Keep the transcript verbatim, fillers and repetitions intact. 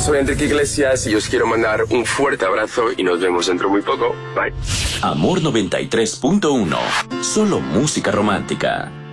soy Enrique Iglesias y os quiero mandar un fuerte abrazo y nos vemos dentro muy poco. Bye. Amor noventa y tres punto uno. Solo música romántica.